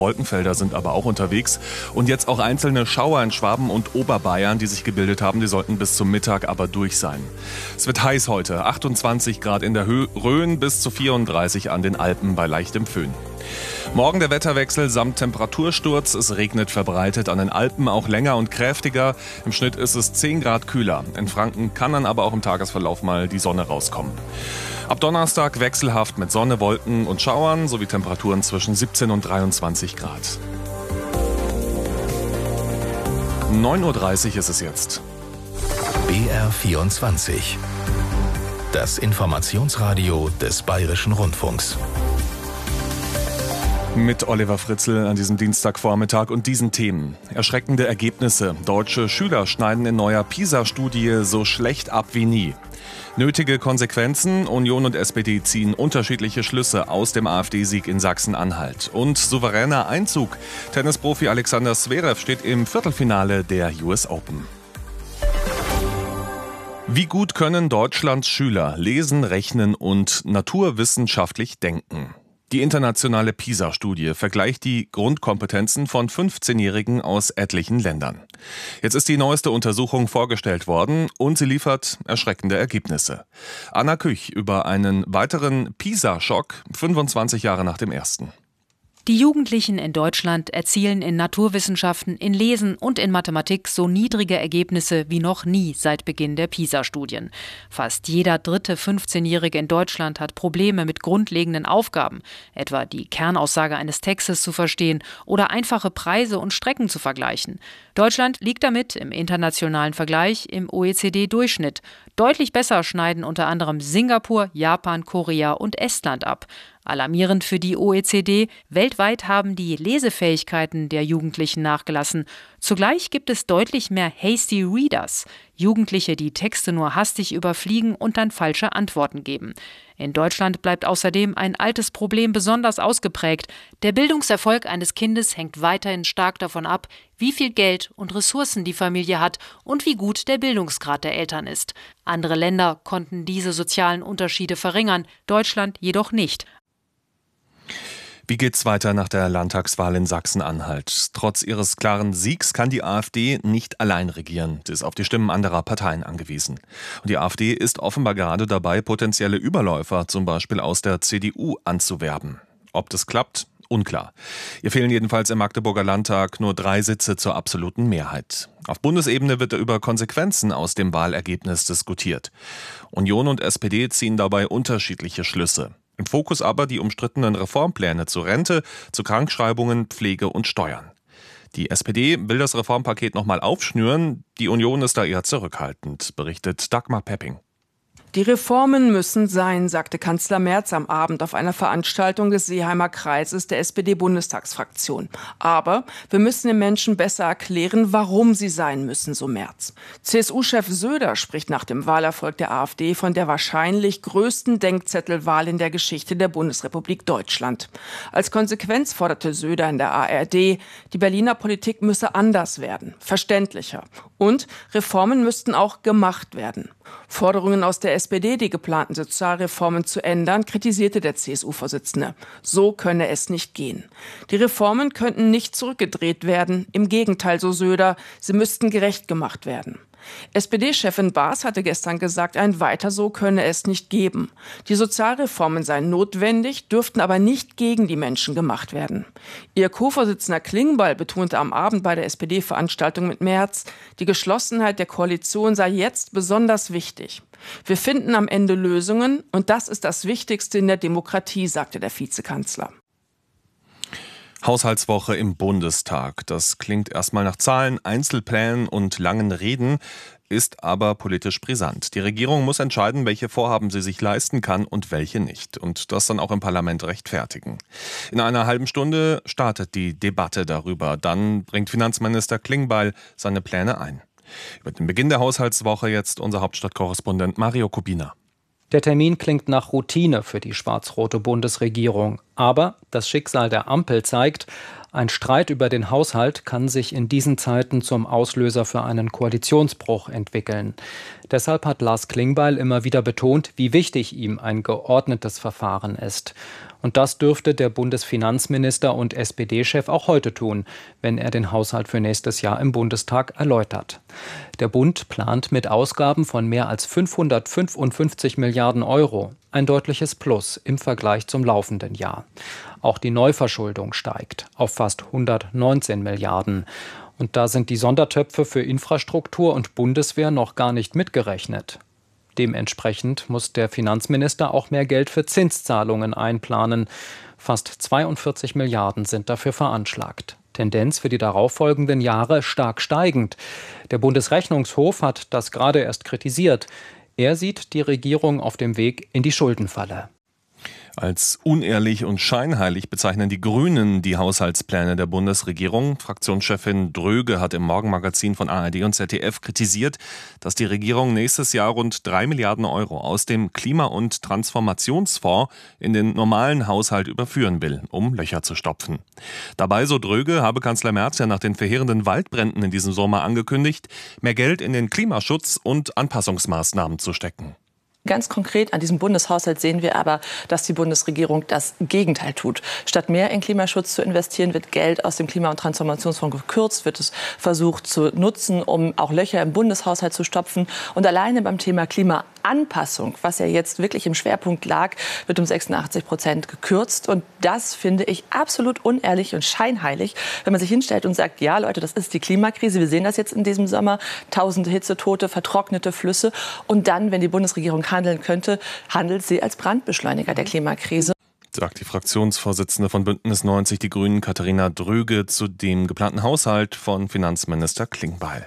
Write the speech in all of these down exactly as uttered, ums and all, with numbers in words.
Wolkenfelder sind aber auch unterwegs und jetzt auch einzelne Schauer in Schwaben und Oberbayern, die sich gebildet haben, die sollten bis zum Mittag aber durch sein. Es wird heiß heute, achtundzwanzig Grad in der Höhe, Rhön bis zu vierunddreißig an den Alpen bei leichtem Föhn. Morgen der Wetterwechsel samt Temperatursturz. Es regnet verbreitet an den Alpen auch länger und kräftiger. Im Schnitt ist es zehn Grad kühler. In Franken kann dann aber auch im Tagesverlauf mal die Sonne rauskommen. Ab Donnerstag wechselhaft mit Sonne, Wolken und Schauern sowie Temperaturen zwischen siebzehn und dreiundzwanzig Grad. neun Uhr dreißig ist es jetzt. B R vierundzwanzig. Das Informationsradio des Bayerischen Rundfunks. Mit Oliver Fritzl an diesem Dienstagvormittag und diesen Themen. Erschreckende Ergebnisse. Deutsche Schüler schneiden in neuer PISA-Studie so schlecht ab wie nie. Nötige Konsequenzen. Union und S P D ziehen unterschiedliche Schlüsse aus dem AfD-Sieg in Sachsen-Anhalt. Und souveräner Einzug. Tennisprofi Alexander Zverev steht im Viertelfinale der U S Open. Wie gut können Deutschlands Schüler lesen, rechnen und naturwissenschaftlich denken? Die internationale PISA-Studie vergleicht die Grundkompetenzen von fünfzehnjährigen aus etlichen Ländern. Jetzt ist die neueste Untersuchung vorgestellt worden und sie liefert erschreckende Ergebnisse. Anna Küch über einen weiteren PISA-Schock, fünfundzwanzig Jahre nach dem ersten. Die Jugendlichen in Deutschland erzielen in Naturwissenschaften, in Lesen und in Mathematik so niedrige Ergebnisse wie noch nie seit Beginn der PISA-Studien. Fast jeder dritte fünfzehnjährige in Deutschland hat Probleme mit grundlegenden Aufgaben, etwa die Kernaussage eines Textes zu verstehen oder einfache Preise und Strecken zu vergleichen. Deutschland liegt damit im internationalen Vergleich im O E C D-Durchschnitt. Deutlich besser schneiden unter anderem Singapur, Japan, Korea und Estland ab. Alarmierend für die O E C D, weltweit haben die Lesefähigkeiten der Jugendlichen nachgelassen. Zugleich gibt es deutlich mehr Hasty Readers, Jugendliche, die Texte nur hastig überfliegen und dann falsche Antworten geben. In Deutschland bleibt außerdem ein altes Problem besonders ausgeprägt. Der Bildungserfolg eines Kindes hängt weiterhin stark davon ab, wie viel Geld und Ressourcen die Familie hat und wie gut der Bildungsgrad der Eltern ist. Andere Länder konnten diese sozialen Unterschiede verringern, Deutschland jedoch nicht. Wie geht's weiter nach der Landtagswahl in Sachsen-Anhalt? Trotz ihres klaren Siegs kann die AfD nicht allein regieren. Sie ist auf die Stimmen anderer Parteien angewiesen. Und die AfD ist offenbar gerade dabei, potenzielle Überläufer, zum Beispiel aus der C D U, anzuwerben. Ob das klappt? Unklar. Ihr fehlen jedenfalls im Magdeburger Landtag nur drei Sitze zur absoluten Mehrheit. Auf Bundesebene wird über Konsequenzen aus dem Wahlergebnis diskutiert. Union und S P D ziehen dabei unterschiedliche Schlüsse. Im Fokus aber die umstrittenen Reformpläne zur Rente, zu Krankschreibungen, Pflege und Steuern. Die S P D will das Reformpaket nochmal aufschnüren, die Union ist da eher zurückhaltend, berichtet Dagmar Pepping. Die Reformen müssen sein, sagte Kanzler Merz am Abend auf einer Veranstaltung des Seeheimer Kreises der S P D-Bundestagsfraktion. Aber wir müssen den Menschen besser erklären, warum sie sein müssen, so Merz. C S U-Chef Söder spricht nach dem Wahlerfolg der AfD von der wahrscheinlich größten Denkzettelwahl in der Geschichte der Bundesrepublik Deutschland. Als Konsequenz forderte Söder in der A R D, die Berliner Politik müsse anders werden, verständlicher. Und Reformen müssten auch gemacht werden. Forderungen aus der S P D, die geplanten Sozialreformen zu ändern, kritisierte der C S U-Vorsitzende. So könne es nicht gehen. Die Reformen könnten nicht zurückgedreht werden. Im Gegenteil, so Söder, sie müssten gerecht gemacht werden. S P D-Chefin Baas hatte gestern gesagt, ein Weiter so könne es nicht geben. Die Sozialreformen seien notwendig, dürften aber nicht gegen die Menschen gemacht werden. Ihr Co-Vorsitzender Klingbeil betonte am Abend bei der S P D-Veranstaltung mit Merz, die Geschlossenheit der Koalition sei jetzt besonders wichtig. Wir finden am Ende Lösungen und das ist das Wichtigste in der Demokratie, sagte der Vizekanzler. Haushaltswoche im Bundestag. Das klingt erstmal nach Zahlen, Einzelplänen und langen Reden, ist aber politisch brisant. Die Regierung muss entscheiden, welche Vorhaben sie sich leisten kann und welche nicht. Und das dann auch im Parlament rechtfertigen. In einer halben Stunde startet die Debatte darüber. Dann bringt Finanzminister Klingbeil seine Pläne ein. Über den Beginn der Haushaltswoche jetzt unser Hauptstadtkorrespondent Mario Kubina. Der Termin klingt nach Routine für die schwarz-rote Bundesregierung. Aber das Schicksal der Ampel zeigt, ein Streit über den Haushalt kann sich in diesen Zeiten zum Auslöser für einen Koalitionsbruch entwickeln. Deshalb hat Lars Klingbeil immer wieder betont, wie wichtig ihm ein geordnetes Verfahren ist. Und das dürfte der Bundesfinanzminister und S P D-Chef auch heute tun, wenn er den Haushalt für nächstes Jahr im Bundestag erläutert. Der Bund plant mit Ausgaben von mehr als fünfhundertfünfundfünfzig Milliarden Euro. Ein deutliches Plus im Vergleich zum laufenden Jahr. Auch die Neuverschuldung steigt auf fast hundertneunzehn Milliarden. Und da sind die Sondertöpfe für Infrastruktur und Bundeswehr noch gar nicht mitgerechnet. Dementsprechend muss der Finanzminister auch mehr Geld für Zinszahlungen einplanen. Fast zweiundvierzig Milliarden sind dafür veranschlagt. Tendenz für die darauffolgenden Jahre stark steigend. Der Bundesrechnungshof hat das gerade erst kritisiert. Er sieht die Regierung auf dem Weg in die Schuldenfalle. Als unehrlich und scheinheilig bezeichnen die Grünen die Haushaltspläne der Bundesregierung. Fraktionschefin Dröge hat im Morgenmagazin von A R D und Z D F kritisiert, dass die Regierung nächstes Jahr rund drei Milliarden Euro aus dem Klima- und Transformationsfonds in den normalen Haushalt überführen will, um Löcher zu stopfen. Dabei, so Dröge, habe Kanzler Merz ja nach den verheerenden Waldbränden in diesem Sommer angekündigt, mehr Geld in den Klimaschutz und Anpassungsmaßnahmen zu stecken. Ganz konkret an diesem Bundeshaushalt sehen wir aber, dass die Bundesregierung das Gegenteil tut. Statt mehr in Klimaschutz zu investieren, wird Geld aus dem Klima- und Transformationsfonds gekürzt, wird es versucht zu nutzen, um auch Löcher im Bundeshaushalt zu stopfen. Und alleine beim Thema Klimaanpassung, was ja jetzt wirklich im Schwerpunkt lag, wird um sechsundachtzig Prozent gekürzt. Und das finde ich absolut unehrlich und scheinheilig, wenn man sich hinstellt und sagt, ja Leute, das ist die Klimakrise, wir sehen das jetzt in diesem Sommer, tausende Hitzetote, vertrocknete Flüsse. Und dann, wenn die Bundesregierung handeln könnte, handelt sie als Brandbeschleuniger der Klimakrise. Sagt die Fraktionsvorsitzende von Bündnis neunzig Die Grünen, Katharina Dröge, zu dem geplanten Haushalt von Finanzminister Klingbeil.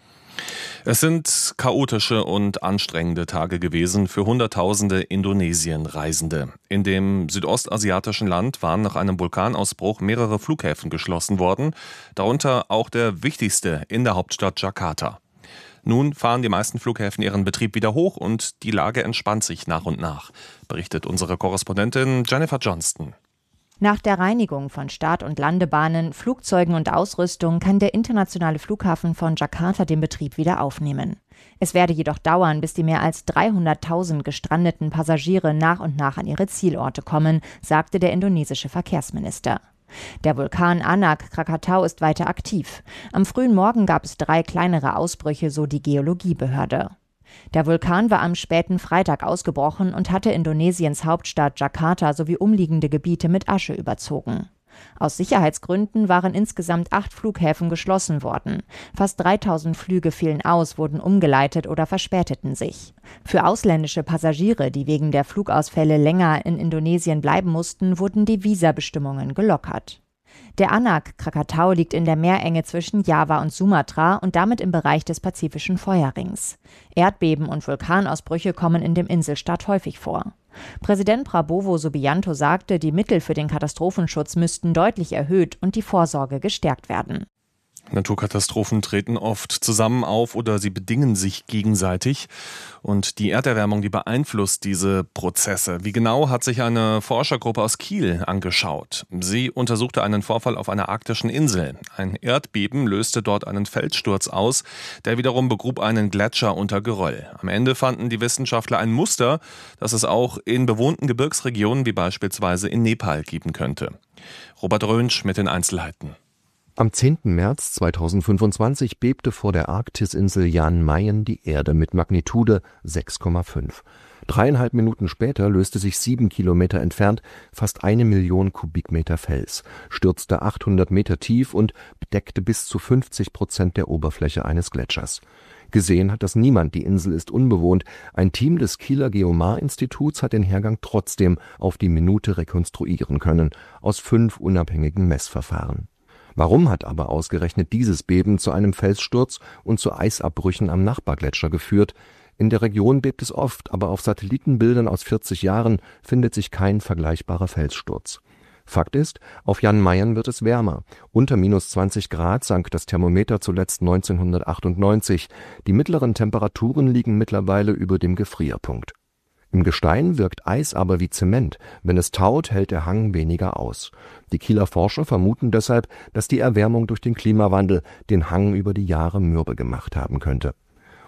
Es sind chaotische und anstrengende Tage gewesen für Hunderttausende Indonesien-Reisende. In dem südostasiatischen Land waren nach einem Vulkanausbruch mehrere Flughäfen geschlossen worden, darunter auch der wichtigste in der Hauptstadt Jakarta. Nun fahren die meisten Flughäfen ihren Betrieb wieder hoch und die Lage entspannt sich nach und nach, berichtet unsere Korrespondentin Jennifer Johnston. Nach der Reinigung von Start- und Landebahnen, Flugzeugen und Ausrüstung kann der internationale Flughafen von Jakarta den Betrieb wieder aufnehmen. Es werde jedoch dauern, bis die mehr als dreihunderttausend gestrandeten Passagiere nach und nach an ihre Zielorte kommen, sagte der indonesische Verkehrsminister. Der Vulkan Anak Krakatau ist weiter aktiv. Am frühen Morgen gab es drei kleinere Ausbrüche, so die Geologiebehörde. Der Vulkan war am späten Freitag ausgebrochen und hatte Indonesiens Hauptstadt Jakarta sowie umliegende Gebiete mit Asche überzogen. Aus Sicherheitsgründen waren insgesamt acht Flughäfen geschlossen worden. Fast dreitausend Flüge fielen aus, wurden umgeleitet oder verspäteten sich. Für ausländische Passagiere, die wegen der Flugausfälle länger in Indonesien bleiben mussten, wurden die Visabestimmungen gelockert. Der Anak Krakatau liegt in der Meerenge zwischen Java und Sumatra und damit im Bereich des Pazifischen Feuerrings. Erdbeben und Vulkanausbrüche kommen in dem Inselstaat häufig vor. Präsident Prabowo Subianto sagte, die Mittel für den Katastrophenschutz müssten deutlich erhöht und die Vorsorge gestärkt werden. Naturkatastrophen treten oft zusammen auf oder sie bedingen sich gegenseitig. Und die Erderwärmung, die beeinflusst diese Prozesse. Wie genau, hat sich eine Forschergruppe aus Kiel angeschaut. Sie untersuchte einen Vorfall auf einer arktischen Insel. Ein Erdbeben löste dort einen Felssturz aus, der wiederum begrub einen Gletscher unter Geröll. Am Ende fanden die Wissenschaftler ein Muster, das es auch in bewohnten Gebirgsregionen wie beispielsweise in Nepal geben könnte. Robert Rönsch mit den Einzelheiten. Am zehnten März zweitausendfünfundzwanzig bebte vor der Arktisinsel Jan Mayen die Erde mit Magnitude sechs Komma fünf. Dreieinhalb Minuten später löste sich sieben Kilometer entfernt fast eine Million Kubikmeter Fels, stürzte achthundert Meter tief und bedeckte bis zu fünfzig Prozent der Oberfläche eines Gletschers. Gesehen hat das niemand, die Insel ist unbewohnt. Ein Team des Kieler Geomar-Instituts hat den Hergang trotzdem auf die Minute rekonstruieren können, aus fünf unabhängigen Messverfahren. Warum hat aber ausgerechnet dieses Beben zu einem Felssturz und zu Eisabbrüchen am Nachbargletscher geführt? In der Region bebt es oft, aber auf Satellitenbildern aus vierzig Jahren findet sich kein vergleichbarer Felssturz. Fakt ist, auf Jan Mayen wird es wärmer. Unter minus zwanzig Grad sank das Thermometer zuletzt neunzehnhundertachtundneunzig. Die mittleren Temperaturen liegen mittlerweile über dem Gefrierpunkt. Im Gestein wirkt Eis aber wie Zement. Wenn es taut, hält der Hang weniger aus. Die Kieler Forscher vermuten deshalb, dass die Erwärmung durch den Klimawandel den Hang über die Jahre mürbe gemacht haben könnte.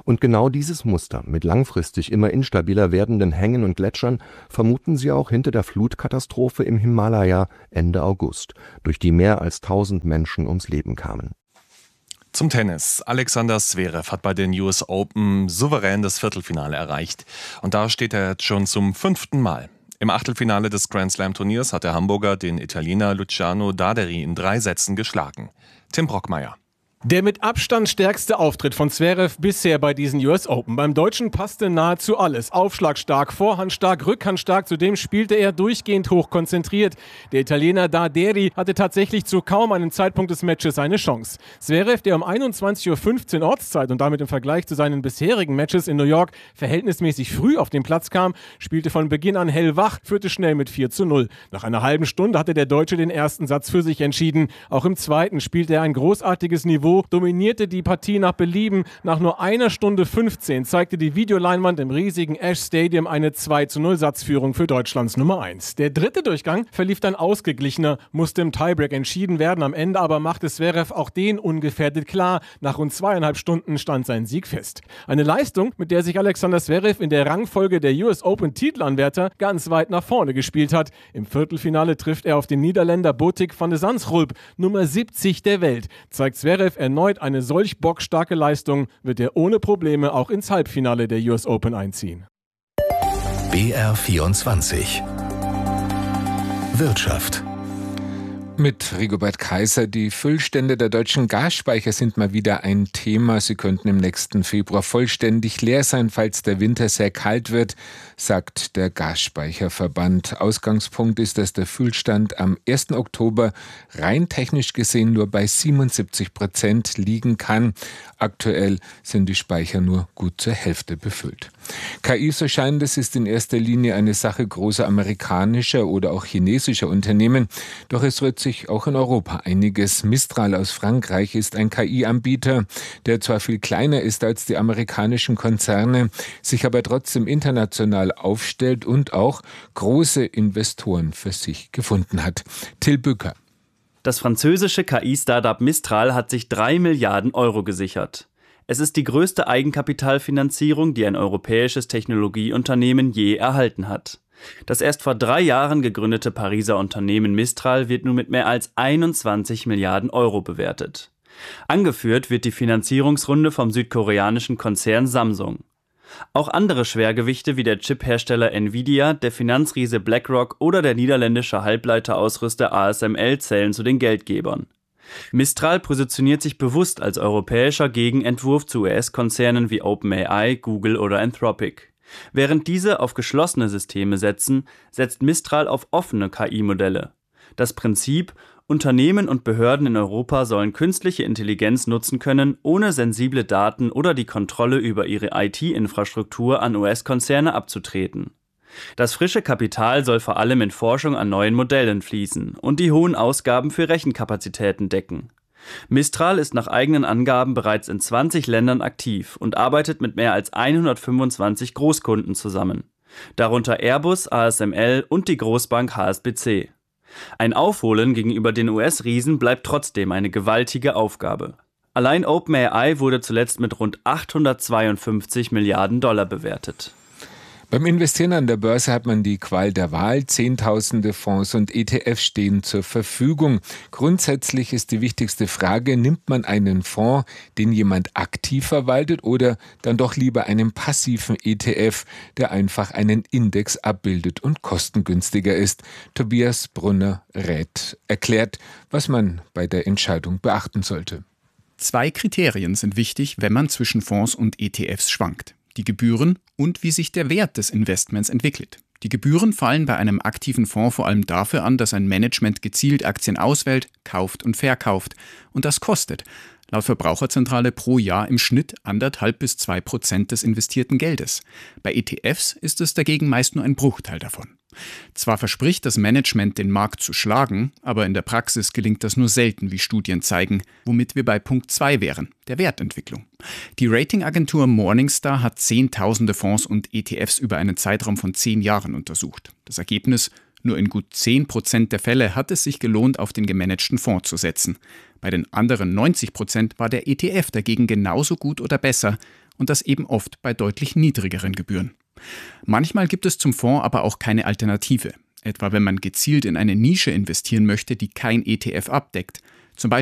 Und genau dieses Muster mit langfristig immer instabiler werdenden Hängen und Gletschern vermuten sie auch hinter der Flutkatastrophe im Himalaya Ende August, durch die mehr als tausend Menschen ums Leben kamen. Zum Tennis. Alexander Zverev hat bei den U S Open souverän das Viertelfinale erreicht. Und da steht er jetzt schon zum fünften Mal. Im Achtelfinale des Grand Slam Turniers hat der Hamburger den Italiener Luciano Daderi in drei Sätzen geschlagen. Tim Brockmeier. Der mit Abstand stärkste Auftritt von Zverev bisher bei diesen U S Open. Beim Deutschen passte nahezu alles. Aufschlagstark, vorhandstark, rückhandstark. Zudem spielte er durchgehend hochkonzentriert. Der Italiener Daderi hatte tatsächlich zu kaum einem Zeitpunkt des Matches eine Chance. Zverev, der um einundzwanzig Uhr fünfzehn Ortszeit und damit im Vergleich zu seinen bisherigen Matches in New York verhältnismäßig früh auf den Platz kam, spielte von Beginn an hellwach, führte schnell mit vier zu null. Nach einer halben Stunde hatte der Deutsche den ersten Satz für sich entschieden. Auch im zweiten spielte er ein großartiges Niveau, dominierte die Partie nach Belieben. Nach nur einer Stunde fünfzehn zeigte die Videoleinwand im riesigen Ash Stadium eine zwei zu null Satzführung für Deutschlands Nummer eins. Der dritte Durchgang verlief dann ausgeglichener, musste im Tiebreak entschieden werden. Am Ende aber machte Zverev auch den ungefährdet klar. Nach rund zweieinhalb Stunden stand sein Sieg fest. Eine Leistung, mit der sich Alexander Zverev in der Rangfolge der U S Open Titelanwärter ganz weit nach vorne gespielt hat. Im Viertelfinale trifft er auf den Niederländer Botic van de Zandschulp, Nummer siebzig der Welt. Zeigt Zverev erneut eine solch bockstarke Leistung, wird er ohne Probleme auch ins Halbfinale der U S Open einziehen. B R vierundzwanzig Wirtschaft. Mit Rigobert Kaiser. Die Füllstände der deutschen Gasspeicher sind mal wieder ein Thema. Sie könnten im nächsten Februar vollständig leer sein, falls der Winter sehr kalt wird, sagt der Gasspeicherverband. Ausgangspunkt ist, dass der Füllstand am ersten Oktober rein technisch gesehen nur bei siebenundsiebzig Prozent liegen kann. Aktuell sind die Speicher nur gut zur Hälfte befüllt. K I, so scheint es, ist in erster Linie eine Sache großer amerikanischer oder auch chinesischer Unternehmen. Doch es rührt sich auch in Europa einiges. Mistral aus Frankreich ist ein K I-Anbieter, der zwar viel kleiner ist als die amerikanischen Konzerne, sich aber trotzdem international aufstellt und auch große Investoren für sich gefunden hat. Till Bücker. Das französische K I-Startup Mistral hat sich drei Milliarden Euro gesichert. Es ist die größte Eigenkapitalfinanzierung, die ein europäisches Technologieunternehmen je erhalten hat. Das erst vor drei Jahren gegründete Pariser Unternehmen Mistral wird nun mit mehr als einundzwanzig Milliarden Euro bewertet. Angeführt wird die Finanzierungsrunde vom südkoreanischen Konzern Samsung. Auch andere Schwergewichte wie der Chiphersteller Nvidia, der Finanzriese BlackRock oder der niederländische Halbleiterausrüster A S M L zählen zu den Geldgebern. Mistral positioniert sich bewusst als europäischer Gegenentwurf zu U S-Konzernen wie OpenAI, Google oder Anthropic. Während diese auf geschlossene Systeme setzen, setzt Mistral auf offene K I-Modelle. Das Prinzip: Unternehmen und Behörden in Europa sollen künstliche Intelligenz nutzen können, ohne sensible Daten oder die Kontrolle über ihre I T-Infrastruktur an U S-Konzerne abzutreten. Das frische Kapital soll vor allem in Forschung an neuen Modellen fließen und die hohen Ausgaben für Rechenkapazitäten decken. Mistral ist nach eigenen Angaben bereits in zwanzig Ländern aktiv und arbeitet mit mehr als hundertfünfundzwanzig Großkunden zusammen, darunter Airbus, A S M L und die Großbank H S B C. Ein Aufholen gegenüber den U S-Riesen bleibt trotzdem eine gewaltige Aufgabe. Allein OpenAI wurde zuletzt mit rund achthundertzweiundfünfzig Milliarden Dollar bewertet. Beim Investieren an der Börse hat man die Qual der Wahl. Zehntausende Fonds und E T Fs stehen zur Verfügung. Grundsätzlich ist die wichtigste Frage, nimmt man einen Fonds, den jemand aktiv verwaltet, oder dann doch lieber einen passiven E T F, der einfach einen Index abbildet und kostengünstiger ist? Tobias Brunner rät, erklärt, was man bei der Entscheidung beachten sollte. Zwei Kriterien sind wichtig, wenn man zwischen Fonds und E T Fs schwankt: die Gebühren und wie sich der Wert des Investments entwickelt. Die Gebühren fallen bei einem aktiven Fonds vor allem dafür an, dass ein Management gezielt Aktien auswählt, kauft und verkauft. Und das kostet laut Verbraucherzentrale pro Jahr im Schnitt anderthalb bis zwei Prozent des investierten Geldes. Bei E T Fs ist es dagegen meist nur ein Bruchteil davon. Zwar verspricht das Management, den Markt zu schlagen, aber in der Praxis gelingt das nur selten, wie Studien zeigen, womit wir bei Punkt zwei wären, der Wertentwicklung. Die Ratingagentur Morningstar hat Zehntausende Fonds und E T Fs über einen Zeitraum von zehn Jahren untersucht. Das Ergebnis: Nur in gut zehn Prozent der Fälle hat es sich gelohnt, auf den gemanagten Fonds zu setzen. Bei den anderen neunzig Prozent war der E T F dagegen genauso gut oder besser und das eben oft bei deutlich niedrigeren Gebühren. Manchmal gibt es zum Fonds aber auch keine Alternative, etwa wenn man gezielt in eine Nische investieren möchte, die kein E T F abdeckt, zum Beispiel